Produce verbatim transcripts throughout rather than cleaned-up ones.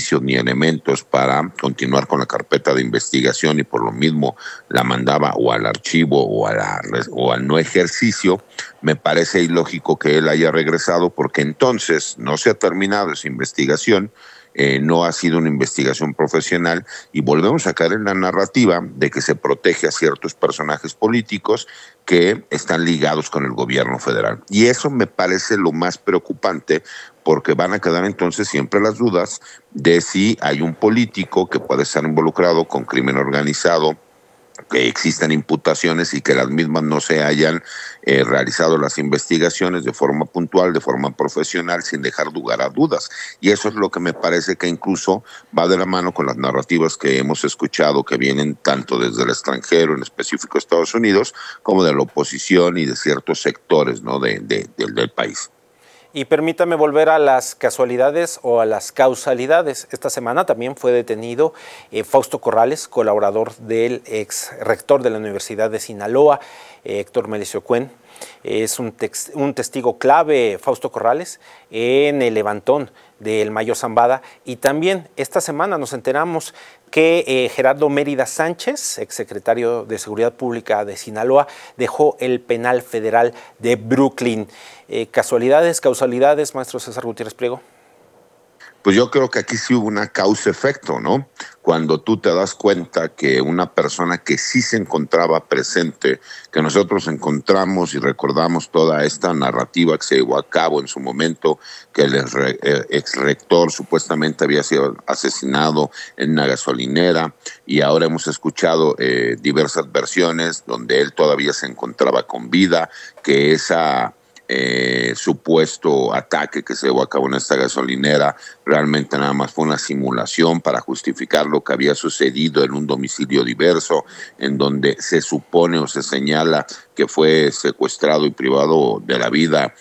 indicios ni elementos para continuar con la carpeta de investigación y por lo mismo la mandaba o al archivo o, a la, o al no ejercicio, me parece ilógico que él haya regresado porque entonces no se ha terminado esa investigación. Eh, no ha sido una investigación profesional y volvemos a caer en la narrativa de que se protege a ciertos personajes políticos que están ligados con el gobierno federal. Y eso me parece lo más preocupante porque van a quedar entonces siempre las dudas de si hay un político que puede estar involucrado con crimen organizado, que existan imputaciones y que las mismas no se hayan eh, realizado las investigaciones de forma puntual, de forma profesional, sin dejar lugar a dudas. Y eso es lo que me parece que incluso va de la mano con las narrativas que hemos escuchado que vienen tanto desde el extranjero, en específico Estados Unidos, como de la oposición y de ciertos sectores, ¿no? de, de, de, del país. Y permítame volver a las casualidades o a las causalidades. Esta semana también fue detenido eh, Fausto Corrales, colaborador del ex rector de la Universidad de Sinaloa, eh, Héctor Melesio Cuen. Es un, tex, un testigo clave, Fausto Corrales, en el levantón del Mayo Zambada. Y también esta semana nos enteramos que eh, Gerardo Mérida Sánchez, exsecretario de Seguridad Pública de Sinaloa, dejó el penal federal de Brooklyn. Eh, ¿Casualidades, causalidades, maestro César Gutiérrez Priego? Pues yo creo que aquí sí hubo una causa-efecto, ¿no? Cuando tú te das cuenta que una persona que sí se encontraba presente, que nosotros encontramos y recordamos toda esta narrativa que se llevó a cabo en su momento, que el ex rector supuestamente había sido asesinado en una gasolinera y ahora hemos escuchado eh, diversas versiones donde él todavía se encontraba con vida, que esa... Eh, supuesto ataque que se llevó a cabo en esta gasolinera realmente nada más fue una simulación para justificar lo que había sucedido en un domicilio diverso, en donde se supone o se señala que fue secuestrado y privado de la vida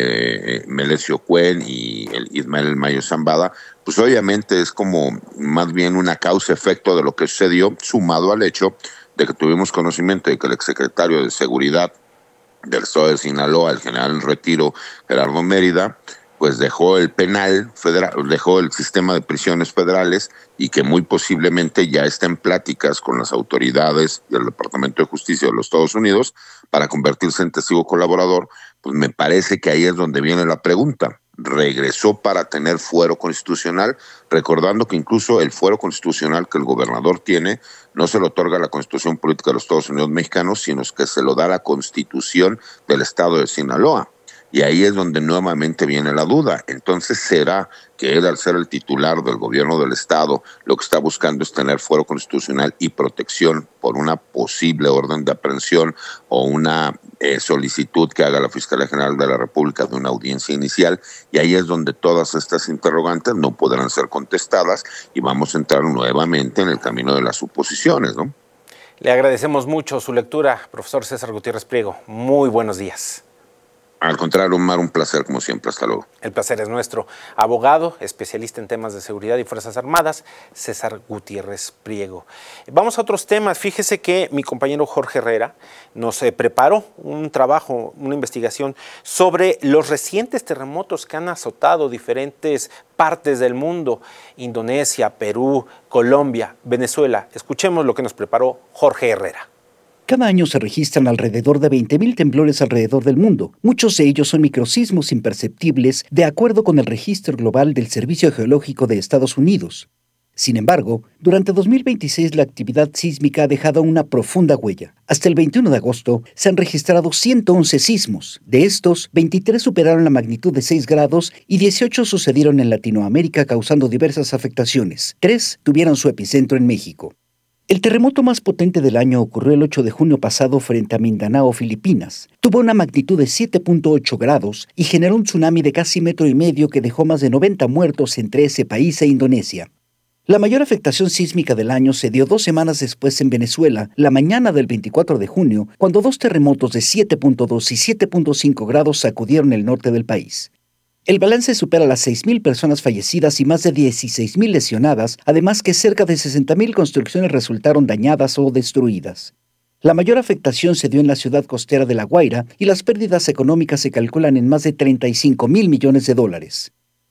eh, Melesio Cuen y el Ismael Mayo Zambada. Pues obviamente es como más bien una causa-efecto de lo que sucedió, sumado al hecho de que tuvimos conocimiento de que el exsecretario de Seguridad del Estado de Sinaloa, el general en retiro Gerardo Mérida, pues dejó el penal federal, dejó el sistema de prisiones federales y que muy posiblemente ya está en pláticas con las autoridades del Departamento de Justicia de los Estados Unidos para convertirse en testigo colaborador. Pues me parece que ahí es donde viene la pregunta. Regresó para tener fuero constitucional, recordando que incluso el fuero constitucional que el gobernador tiene no se lo otorga la Constitución Política de los Estados Unidos Mexicanos, sino que se lo da la Constitución del Estado de Sinaloa. Y ahí es donde nuevamente viene la duda. Entonces, ¿será que él, al ser el titular del gobierno del Estado, lo que está buscando es tener fuero constitucional y protección por una posible orden de aprehensión o una eh, solicitud que haga la Fiscalía General de la República de una audiencia inicial? Y ahí es donde todas estas interrogantes no podrán ser contestadas y vamos a entrar nuevamente en el camino de las suposiciones, ¿no? Le agradecemos mucho su lectura, profesor César Gutiérrez Priego. Muy buenos días. Al contrario, Omar, un placer como siempre. Hasta luego. El placer es nuestro. Abogado, especialista en temas de seguridad y Fuerzas Armadas, César Gutiérrez Priego. Vamos a otros temas. Fíjese que mi compañero Jorge Herrera nos eh, preparó un trabajo, una investigación sobre los recientes terremotos que han azotado diferentes partes del mundo: Indonesia, Perú, Colombia, Venezuela. Escuchemos lo que nos preparó Jorge Herrera. Cada año se registran alrededor de veinte mil temblores alrededor del mundo. Muchos de ellos son microsismos imperceptibles, de acuerdo con el registro global del Servicio Geológico de Estados Unidos. Sin embargo, durante dos mil veintiséis la actividad sísmica ha dejado una profunda huella. Hasta el veintiuno de agosto se han registrado ciento once sismos. De estos, veintitrés superaron la magnitud de seis grados y dieciocho sucedieron en Latinoamérica, causando diversas afectaciones. Tres tuvieron su epicentro en México. El terremoto más potente del año ocurrió el ocho de junio pasado frente a Mindanao, Filipinas. Tuvo una magnitud de siete punto ocho grados y generó un tsunami de casi metro y medio que dejó más de noventa muertos entre ese país e Indonesia. La mayor afectación sísmica del año se dio dos semanas después en Venezuela, la mañana del veinticuatro de junio, cuando dos terremotos de siete punto dos y siete punto cinco grados sacudieron el norte del país. El balance supera las seis mil personas fallecidas y más de dieciséis mil lesionadas, además que cerca de sesenta mil construcciones resultaron dañadas o destruidas. La mayor afectación se dio en la ciudad costera de La Guaira y las pérdidas económicas se calculan en más de treinta y cinco mil millones de dólares.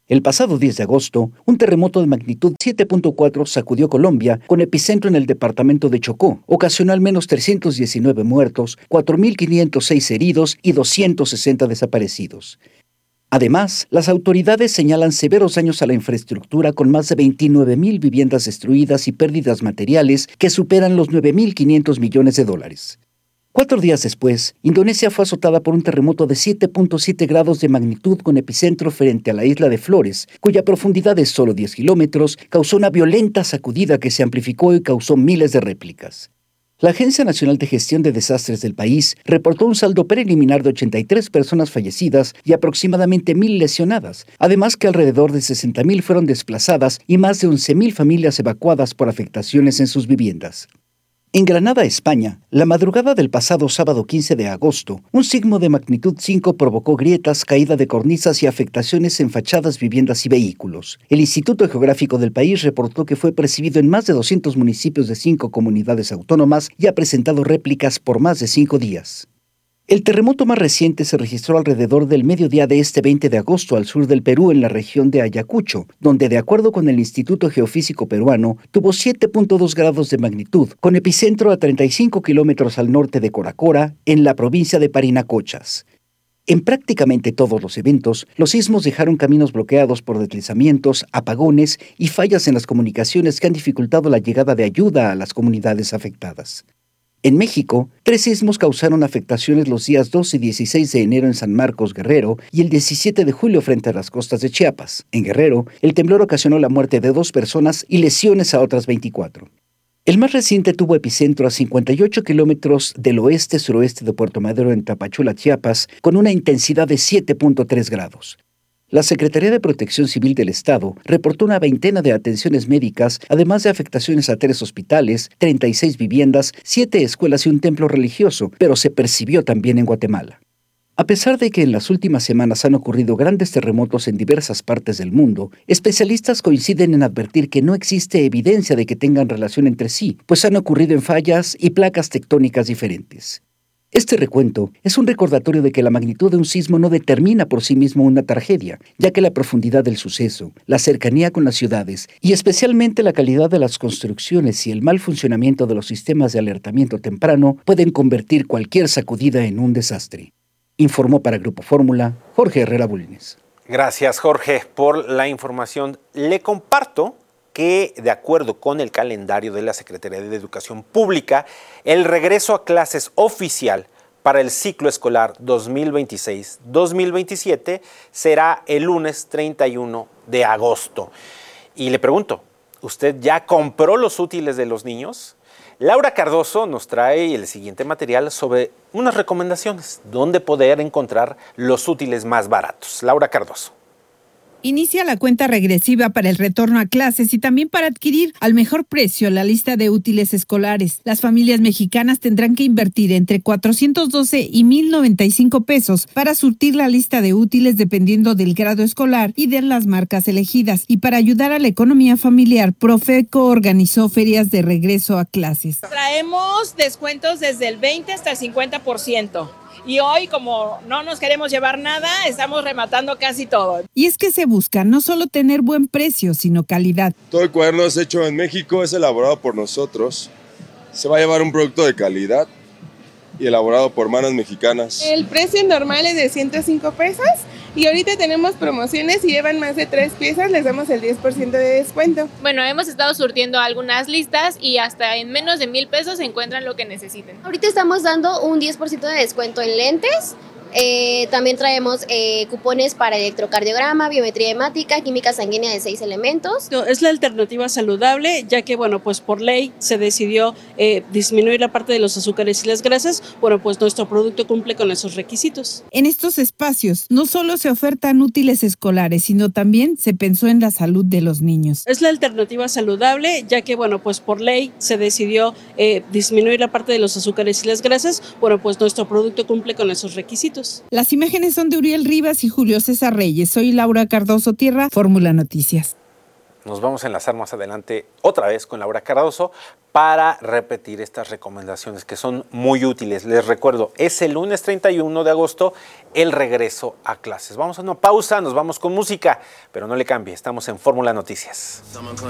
El pasado diez de agosto, un terremoto de magnitud siete punto cuatro sacudió Colombia con epicentro en el departamento de Chocó. Ocasionó al menos trescientos diecinueve muertos, cuatro mil quinientos seis heridos y doscientos sesenta desaparecidos. Además, las autoridades señalan severos daños a la infraestructura con más de veintinueve mil viviendas destruidas y pérdidas materiales que superan los nueve mil quinientos millones de dólares. Cuatro días después, Indonesia fue azotada por un terremoto de siete punto siete grados de magnitud con epicentro frente a la isla de Flores, cuya profundidad es solo diez kilómetros, causó una violenta sacudida que se amplificó y causó miles de réplicas. La Agencia Nacional de Gestión de Desastres del país reportó un saldo preliminar de ochenta y tres personas fallecidas y aproximadamente mil lesionadas, además que alrededor de sesenta mil fueron desplazadas y más de once mil familias evacuadas por afectaciones en sus viviendas. En Granada, España, la madrugada del pasado sábado quince de agosto, un sismo de magnitud cinco provocó grietas, caída de cornisas y afectaciones en fachadas, viviendas y vehículos. El Instituto Geográfico del país reportó que fue percibido en más de doscientos municipios de cinco comunidades autónomas y ha presentado réplicas por más de cinco días. El terremoto más reciente se registró alrededor del mediodía de este veinte de agosto al sur del Perú, en la región de Ayacucho, donde, de acuerdo con el Instituto Geofísico Peruano, tuvo siete punto dos grados de magnitud, con epicentro a treinta y cinco kilómetros al norte de Coracora, en la provincia de Parinacochas. En prácticamente todos los eventos, los sismos dejaron caminos bloqueados por deslizamientos, apagones y fallas en las comunicaciones que han dificultado la llegada de ayuda a las comunidades afectadas. En México, tres sismos causaron afectaciones los días dos y dieciséis de enero en San Marcos, Guerrero, y el diecisiete de julio frente a las costas de Chiapas. En Guerrero, el temblor ocasionó la muerte de dos personas y lesiones a otras veinticuatro. El más reciente tuvo epicentro a cincuenta y ocho kilómetros del oeste-suroeste de Puerto Madero, en Tapachula, Chiapas, con una intensidad de siete punto tres grados. La Secretaría de Protección Civil del Estado reportó una veintena de atenciones médicas, además de afectaciones a tres hospitales, treinta y seis viviendas, siete escuelas y un templo religioso, pero se percibió también en Guatemala. A pesar de que en las últimas semanas han ocurrido grandes terremotos en diversas partes del mundo, especialistas coinciden en advertir que no existe evidencia de que tengan relación entre sí, pues han ocurrido en fallas y placas tectónicas diferentes. Este recuento es un recordatorio de que la magnitud de un sismo no determina por sí mismo una tragedia, ya que la profundidad del suceso, la cercanía con las ciudades y especialmente la calidad de las construcciones y el mal funcionamiento de los sistemas de alertamiento temprano pueden convertir cualquier sacudida en un desastre. Informó para Grupo Fórmula Jorge Herrera Bulnes. Gracias, Jorge, por la información. Le comparto que, de acuerdo con el calendario de la Secretaría de Educación Pública, el regreso a clases oficial para el ciclo escolar dos mil veintiséis dos mil veintisiete será el lunes treinta y uno de agosto. Y le pregunto, ¿usted ya compró los útiles de los niños? Laura Cardoso nos trae el siguiente material sobre unas recomendaciones, dónde poder encontrar los útiles más baratos. Laura Cardoso. Inicia la cuenta regresiva para el retorno a clases y también para adquirir al mejor precio la lista de útiles escolares. Las familias mexicanas tendrán que invertir entre cuatrocientos doce y mil noventa y cinco pesos para surtir la lista de útiles dependiendo del grado escolar y de las marcas elegidas. Y para ayudar a la economía familiar, Profeco organizó ferias de regreso a clases. Traemos descuentos desde el veinte hasta el cincuenta por ciento. Y hoy, como no nos queremos llevar nada, estamos rematando casi todo. Y es que se busca no solo tener buen precio, sino calidad. Todo el cuaderno es hecho en México, es elaborado por nosotros. Se va a llevar un producto de calidad y elaborado por manos mexicanas. El precio normal es de ciento cinco pesos y ahorita tenemos promociones. Si llevan más de tres piezas, les damos el diez por ciento de descuento. Bueno, hemos estado surtiendo algunas listas y hasta en menos de mil pesos encuentran lo que necesiten. Ahorita estamos dando un diez por ciento de descuento en lentes. Eh, también traemos eh, cupones para electrocardiograma, biometría hemática, química sanguínea de seis elementos. Es la alternativa saludable, ya que, bueno, pues por ley se decidió eh, disminuir la parte de los azúcares y las grasas. Bueno, pues nuestro producto cumple con esos requisitos. En estos espacios no solo se ofertan útiles escolares, sino también se pensó en la salud de los niños. Es la alternativa saludable, ya que, bueno, pues por ley se decidió eh, disminuir la parte de los azúcares y las grasas. Bueno, pues nuestro producto cumple con esos requisitos. Las imágenes son de Uriel Rivas y Julio César Reyes. Soy Laura Cardoso Tierra, Fórmula Noticias. Nos vamos a enlazar más adelante otra vez con Laura Cardoso para repetir estas recomendaciones que son muy útiles. Les recuerdo, es el lunes treinta y uno de agosto el regreso a clases. Vamos a una pausa, nos vamos con música, pero no le cambie, estamos en Fórmula Noticias.